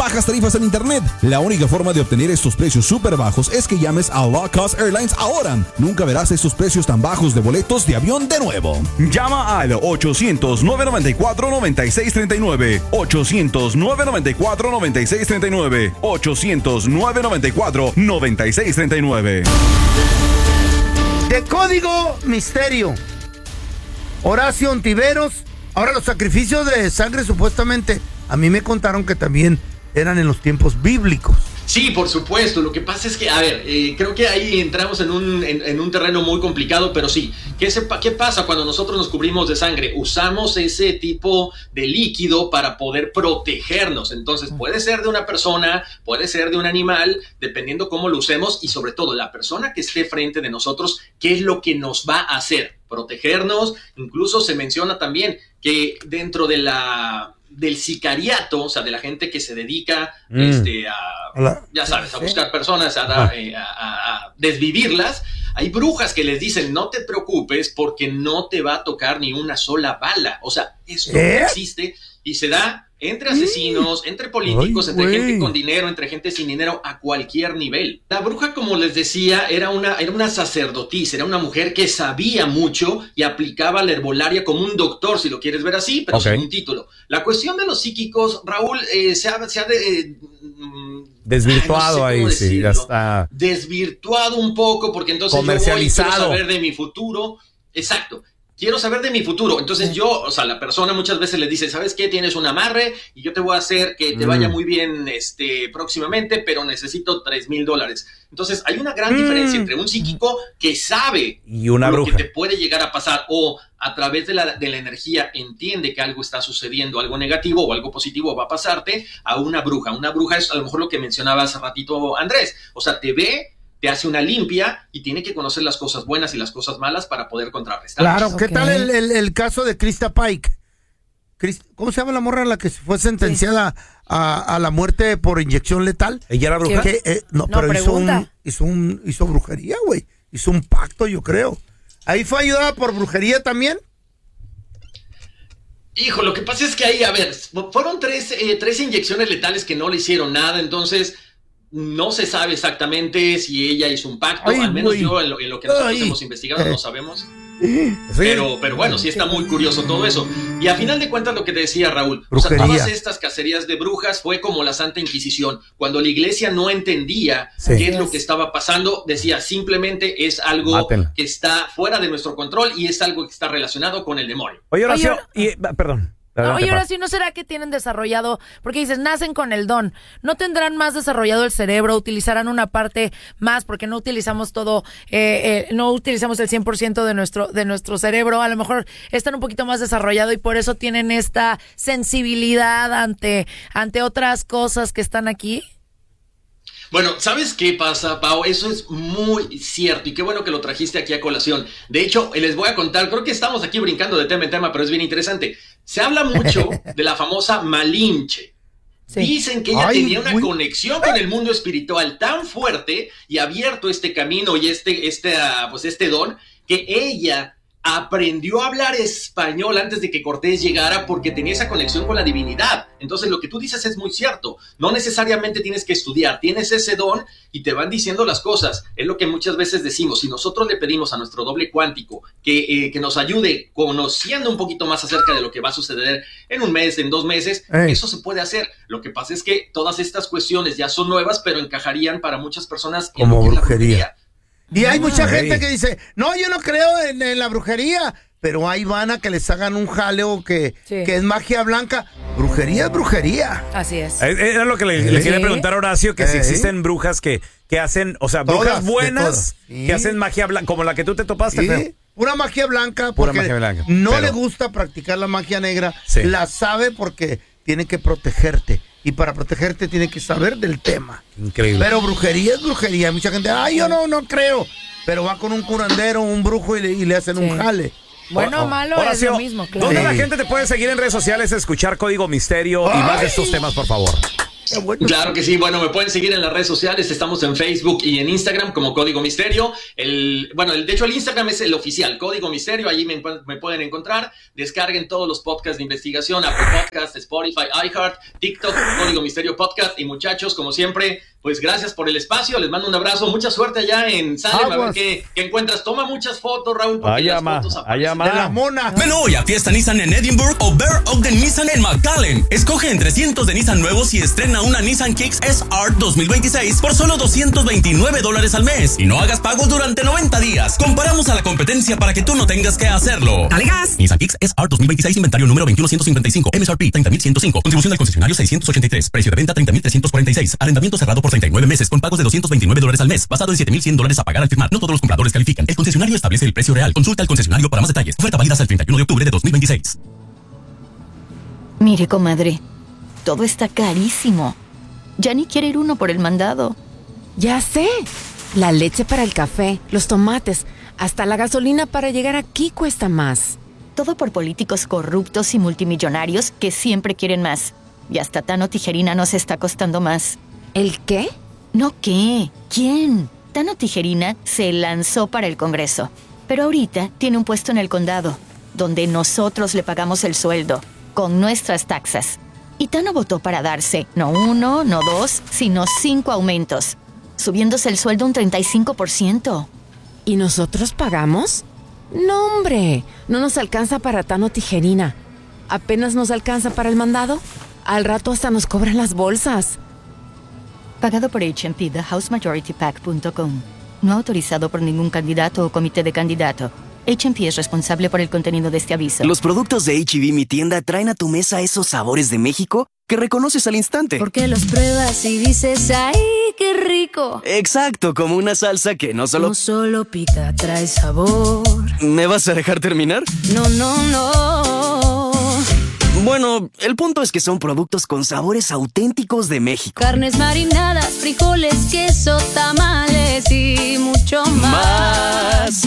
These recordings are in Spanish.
bajas tarifas en internet. La única forma de obtener estos precios súper bajos es que llames a Low Cost Airlines ahora. Nunca verás estos precios tan bajos de boletos de avión de nuevo. Llama al 800-994-9639. 800-994-9639. 800-994-9639. De Código Misterio. Horacio Ontiveros. Ahora, los sacrificios de sangre supuestamente, a mí me contaron que también eran en los tiempos bíblicos. Sí, por supuesto. Lo que pasa es que, a ver, creo que ahí entramos en un terreno muy complicado, pero sí. ¿Qué pasa cuando nosotros nos cubrimos de sangre? Usamos ese tipo de líquido para poder protegernos. Entonces, puede ser de una persona, puede ser de un animal, dependiendo cómo lo usemos, y sobre todo la persona que esté frente de nosotros, ¿qué es lo que nos va a hacer? Protegernos. Incluso se menciona también que dentro de del sicariato, o sea, de la gente que se dedica ya sabes, a buscar personas, a desvivirlas, hay brujas que les dicen, no te preocupes porque no te va a tocar ni una sola bala. O sea, esto no existe y se da entre asesinos, entre políticos, entre gente con dinero, entre gente sin dinero, a cualquier nivel. La bruja, como les decía, era una sacerdotisa, era una mujer que sabía mucho y aplicaba la herbolaria como un doctor, si lo quieres ver así, pero sin un título. La cuestión de los psíquicos, Raúl, se ha desvirtuado, no sé sí, ya está desvirtuado un poco, porque entonces comercializado. yo quiero saber de mi futuro. Exacto. Quiero saber de mi futuro. Entonces la persona muchas veces le dice, ¿sabes qué? Tienes un amarre y yo te voy a hacer que te vaya muy bien próximamente, pero necesito $3,000. Entonces hay una gran diferencia entre un psíquico que sabe y una lo bruja que te puede llegar a pasar, o a través de la energía entiende que algo está sucediendo, algo negativo o algo positivo va a pasarte, a una bruja. Una bruja es a lo mejor lo que mencionaba hace ratito Andrés. O sea, te ve, te hace una limpia y tiene que conocer las cosas buenas y las cosas malas para poder contrarrestar. Claro, ¿qué tal el caso de Krista Pike? ¿Cómo se llama la morra a la que fue sentenciada a la muerte por inyección letal? ¿Ella era bruja? No, pero hizo brujería, güey. Hizo un pacto, yo creo. ¿Ahí fue ayudada por brujería también? Hijo, lo que pasa es que ahí, a ver, fueron tres inyecciones letales que no le hicieron nada, entonces no se sabe exactamente si ella hizo un pacto. Al menos yo en lo que nosotros hemos investigado no sabemos. Pero bueno, sí está muy curioso todo eso. Y a final de cuentas, lo que te decía Raúl, o sea, todas estas cacerías de brujas fue como la Santa Inquisición. Cuando la iglesia no entendía qué es lo que estaba pasando, decía simplemente es algo que está fuera de nuestro control y es algo que está relacionado con el demonio. Oye, Horacio, perdón. Oye, ahora sí, ¿no será que tienen desarrollado? Porque dices, nacen con el don. ¿No tendrán más desarrollado el cerebro? ¿Utilizarán una parte más? Porque no utilizamos todo, no utilizamos el 100% de nuestro cerebro. A lo mejor están un poquito más desarrollado y por eso tienen esta sensibilidad ante otras cosas que están aquí. Bueno, ¿sabes qué pasa, Pau? Eso es muy cierto y qué bueno que lo trajiste aquí a colación. De hecho, les voy a contar, creo que estamos aquí brincando de tema en tema, pero es bien interesante. Se habla mucho de la famosa Malinche. Sí. Dicen que ella tenía una conexión con el mundo espiritual tan fuerte y abierto este camino y este don, que ella aprendió a hablar español antes de que Cortés llegara porque tenía esa conexión con la divinidad. Entonces lo que tú dices es muy cierto. No necesariamente tienes que estudiar, tienes ese don y te van diciendo las cosas. Es lo que muchas veces decimos. Si nosotros le pedimos a nuestro doble cuántico que nos ayude conociendo un poquito más acerca de lo que va a suceder en un mes, en 2 meses, eso se puede hacer. Lo que pasa es que todas estas cuestiones ya son nuevas, pero encajarían para muchas personas como brujería. Y hay mucha gente que dice, no, yo no creo en la brujería, pero ahí van a que les hagan un jaleo que es magia blanca. Brujería es brujería. Así es. Era lo que le quería preguntar a Horacio, que si existen brujas que hacen, o sea, brujas todas, buenas que hacen magia blanca, como la que tú te topaste, feo. Pura magia blanca, porque no le gusta practicar la magia negra, la sabe porque tiene que protegerte. Y para protegerte tiene que saber del tema. Increíble. Pero brujería es brujería. Hay mucha gente, yo no creo. Pero va con un curandero, un brujo y le hacen un jale. Bueno o malo Horacio, es lo mismo, claro. ¿Dónde la gente te puede seguir en redes sociales, escuchar Código Misterio y más de estos temas, por favor? Bueno. Claro que sí. Bueno, me pueden seguir en las redes sociales. Estamos en Facebook y en Instagram como Código Misterio. De hecho, el Instagram es el oficial, Código Misterio. Allí me pueden encontrar. Descarguen todos los podcasts de investigación, Apple Podcasts, Spotify, iHeart, TikTok, Código Misterio Podcast. Y muchachos, como siempre, pues gracias por el espacio. Les mando un abrazo. Mucha suerte allá en Salem. A ver qué encuentras. Toma muchas fotos, Raúl, porque las fotos aparecen. De la mona. Ven hoy a Fiesta Nissan en Edinburgh o Bear Ogden Nissan en McAllen. Escoge entre cientos de Nissan nuevos y estrena una Nissan Kicks SR 2026 por solo $229 al mes. Y no hagas pagos durante 90 días. Comparamos a la competencia para que tú no tengas que hacerlo. ¡Dale gas! Nissan Kicks SR 2026, inventario número 21155, MSRP 30.105, contribución del concesionario 683, precio de venta 30.346, arrendamiento cerrado por 39 meses con pagos de $229 al mes, basado en $7,100 a pagar al firmar. No todos los compradores califican. El concesionario establece el precio real. Consulta al concesionario para más detalles. Oferta válida hasta el 31 de octubre de 2026. Mire, comadre, todo está carísimo. Ya ni quiere ir uno por el mandado. Ya sé. La leche para el café, los tomates, hasta la gasolina para llegar aquí cuesta más. Todo por políticos corruptos y multimillonarios que siempre quieren más. Y hasta Tano Tijerina nos está costando más. ¿El qué? ¿No qué? ¿Quién? Tano Tijerina se lanzó para el Congreso. Pero ahorita tiene un puesto en el condado, donde nosotros le pagamos el sueldo, con nuestras taxas. Y Tano votó para darse, no 1, no 2, sino 5 aumentos, subiéndose el sueldo un 35%. ¿Y nosotros pagamos? No, hombre, no nos alcanza para Tano Tijerina. ¿Apenas nos alcanza para el mandado? Al rato hasta nos cobran las bolsas. Pagado por H&P, TheHouseMajorityPAC.com. No autorizado por ningún candidato o comité de candidato. H&P es responsable por el contenido de este aviso. Los productos de H-E-B Mi Tienda traen a tu mesa esos sabores de México que reconoces al instante. Porque los pruebas y dices, ¡ay, qué rico! Exacto, como una salsa que no solo pica, trae sabor. ¿Me vas a dejar terminar? No. Bueno, el punto es que son productos con sabores auténticos de México. Carnes marinadas, frijoles, queso, tamales y mucho más.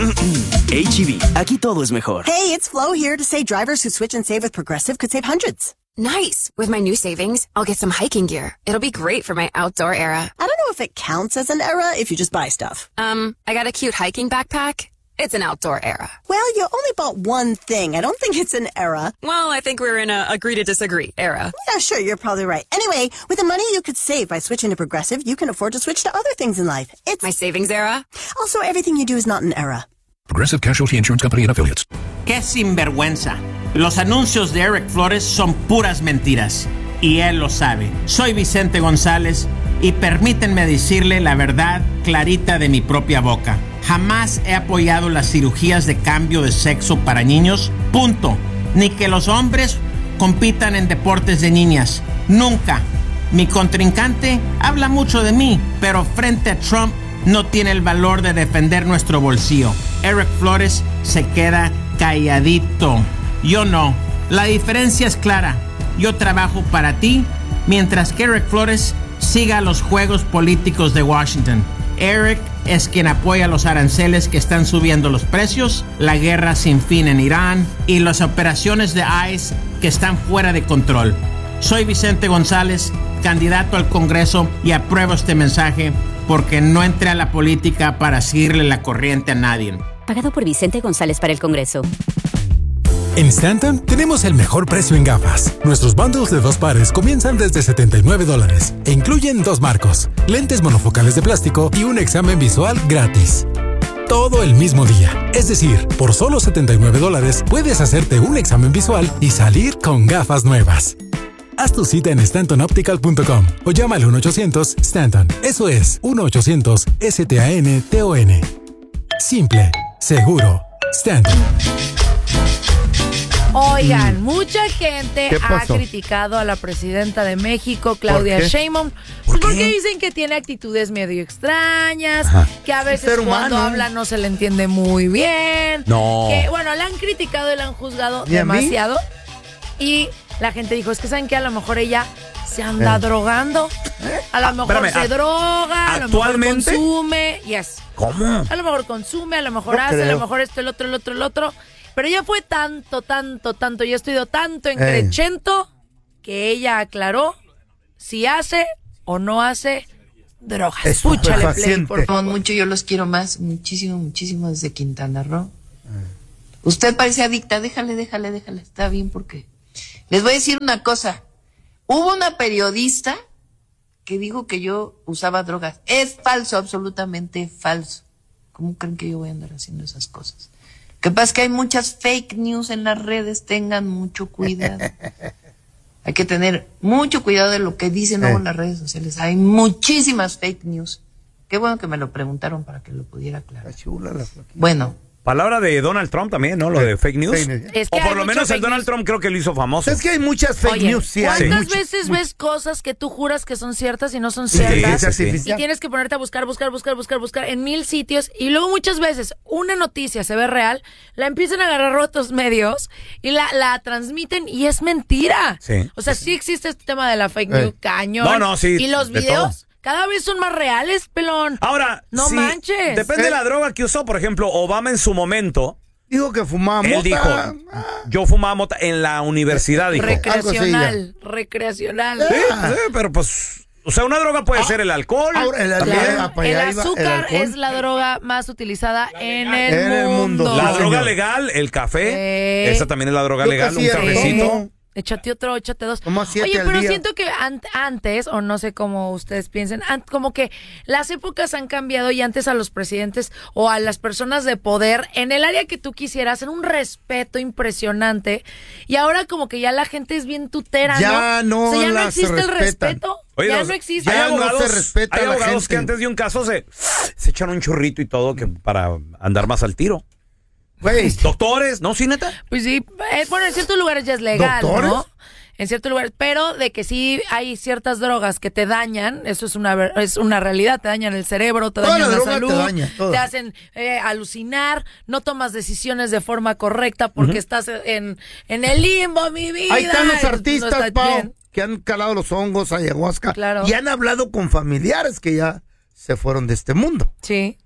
H-E-B, aquí todo es mejor. Hey, it's Flo here to say drivers who switch and save with Progressive could save hundreds. Nice. With my new savings, I'll get some hiking gear. It'll be great for my outdoor era. I don't know if it counts as an era if you just buy stuff. I got a cute hiking backpack. It's an outdoor era. Well, you only bought one thing. I don't think it's an era. Well, I think we're in a agree to disagree era. Yeah, sure, you're probably right. Anyway, with the money you could save by switching to Progressive, you can afford to switch to other things in life. It's my savings era. Also, everything you do is not an era. Progressive Casualty Insurance Company and Affiliates. ¡Qué sinvergüenza! Los anuncios de Eric Flores son puras mentiras. Y él lo sabe. Soy Vicente González y permítanme decirle la verdad clarita de mi propia boca. Jamás he apoyado las cirugías de cambio de sexo para niños. Punto. Ni que los hombres compitan en deportes de niñas. Nunca. Mi contrincante habla mucho de mí, pero frente a Trump no tiene el valor de defender nuestro bolsillo. Eric Flores se queda calladito. Yo no. La diferencia es clara. Yo trabajo para ti, mientras que Eric Flores siga los juegos políticos de Washington. Eric es quien apoya los aranceles que están subiendo los precios, la guerra sin fin en Irán y las operaciones de ICE que están fuera de control. Soy Vicente González, candidato al Congreso, y apruebo este mensaje porque no entré a la política para seguirle la corriente a nadie. Pagado por Vicente González para el Congreso. En Stanton tenemos el mejor precio en gafas. Nuestros bundles de 2 pares comienzan desde $79 e incluyen 2 marcos, lentes monofocales de plástico y un examen visual gratis. Todo el mismo día. Es decir, por solo $79 puedes hacerte un examen visual y salir con gafas nuevas. Haz tu cita en StantonOptical.com o llama al 1-800-STANTON. Eso es 1-800-STANTON. Simple, seguro, Stanton. Oigan, mucha gente ha criticado a la presidenta de México, Claudia Sheinbaum, porque dicen que tiene actitudes medio extrañas, que a veces cuando habla no se le entiende muy bien, que bueno, la han criticado y la han juzgado demasiado, y la gente dijo, es que saben que a lo mejor ella se anda drogando, a lo mejor se droga, a lo mejor consume, ¿Cómo? A lo mejor consume, a lo mejor hace, a lo mejor esto, el otro. Pero ella fue tanto, y ha estudiado tanto en Crecento, que ella aclaró si hace o no hace drogas. Escúchale, Play, por favor. Mucho, yo los quiero más, muchísimo desde Quintana Roo. Usted parece adicta, déjale, está bien, porque les voy a decir una cosa. Hubo una periodista que dijo que yo usaba drogas. Es falso, absolutamente falso. ¿Cómo creen que yo voy a andar haciendo esas cosas? Lo que pasa es que hay muchas fake news en las redes, tengan mucho cuidado. Hay que tener mucho cuidado de lo que dicen luego en las redes sociales. Hay muchísimas fake news. Qué bueno que me lo preguntaron para que lo pudiera aclarar. Bueno. Palabra de Donald Trump también, ¿no? Lo de fake news. Es que o por lo menos el Donald Trump creo que lo hizo famoso. Es que hay muchas fake news. Sí, ¿cuántas veces ves cosas que tú juras que son ciertas y no son ciertas? Sí. Y tienes que ponerte a buscar en 1000 sitios. Y luego muchas veces una noticia se ve real, la empiezan a agarrar otros medios y la transmiten y es mentira. Sí. O sea, sí existe este tema de la fake news, cañón. No, sí. Y los videos cada vez son más reales, pelón. Ahora, no manches. Depende de la droga que usó. Por ejemplo, Obama en su momento dijo que fumaba mota. Él dijo, yo fumaba mota en la universidad, dijo. Recreacional. Sí, pero pues, o sea, una droga puede ser el alcohol. El azúcar es la droga más utilizada en el mundo. La droga legal, el café, esa también es la droga legal, un cafecito. Échate otro, échate dos. Oye, pero siento que antes, o no sé cómo ustedes piensen, como que las épocas han cambiado y antes a los presidentes o a las personas de poder, en el área que tú quisieras, en un respeto impresionante, y ahora como que ya la gente es bien tutera, ya ¿no? O sea, ya no existe el respeto. Oye, ya no existe. Ya no se respeta hay a la abogados gente. que antes de un caso se echan un chorrito y todo que para andar más al tiro. Güey. Doctores, ¿no? ¿Sí, neta? Pues sí, bueno, en ciertos lugares ya es legal, ¿doctores? ¿no? En ciertos lugares, pero de que sí hay ciertas drogas que te dañan, eso es una realidad, te dañan el cerebro, te dañan la salud, te hacen alucinar, no tomas decisiones de forma correcta porque estás en el limbo, mi vida. Ahí están los artistas, Pau, que han calado los hongos, ayahuasca, y han hablado con familiares que ya se fueron de este mundo. Sí.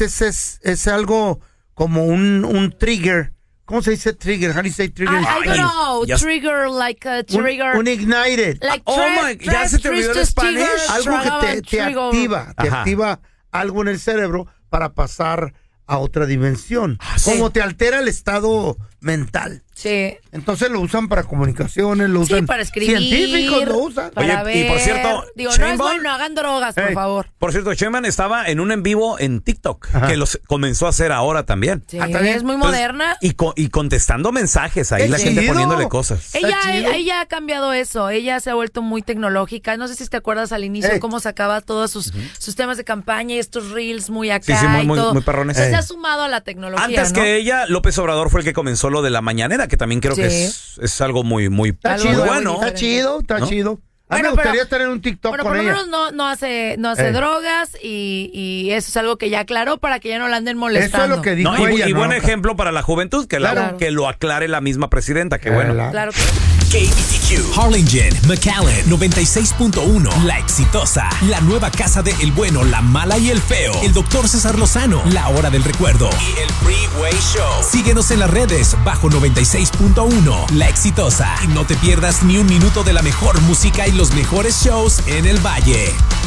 Es algo como un trigger. ¿Cómo se dice trigger? How do you say trigger? I don't know. Trigger, like a trigger. Un ignited. Like ya se te olvidó el español. Algo que te activa algo en el cerebro para pasar a otra dimensión. Como te altera el estado mental. Sí. Entonces lo usan para comunicaciones, lo usan para escribir. Científicos lo usan. Para ver. Y por cierto, digo, no es bueno, hagan drogas, por favor. Por cierto, Sheinbaum estaba en un en vivo en TikTok, que los comenzó a hacer ahora también. Sí, es muy moderna. Y contestando mensajes ahí, la gente poniéndole cosas. Ella ha cambiado eso, ella se ha vuelto muy tecnológica. No sé si te acuerdas al inicio cómo sacaba todos sus temas de campaña y estos reels muy acá. Sí, muy perrones. Se ha sumado a la tecnología. Antes que ella, López Obrador fue el que comenzó lo de la mañanera, que también creo que es algo muy bueno. Está chido. A mí me gustaría estar en un TikTok con ella. Por lo menos no hace drogas y eso es algo que ya aclaró para que ya no la anden molestando. Eso es lo que dijo ella. Y buen ejemplo para la juventud, que lo aclare la misma presidenta, que bueno. Claro que KBTQ, Harlingen, McAllen, 96.1, La Exitosa, la nueva casa de El Bueno, La Mala y El Feo, el Dr. César Lozano, La Hora del Recuerdo y el Freeway Show. Síguenos en las redes bajo 96.1, La Exitosa, y no te pierdas ni un minuto de la mejor música y los mejores shows en el Valle.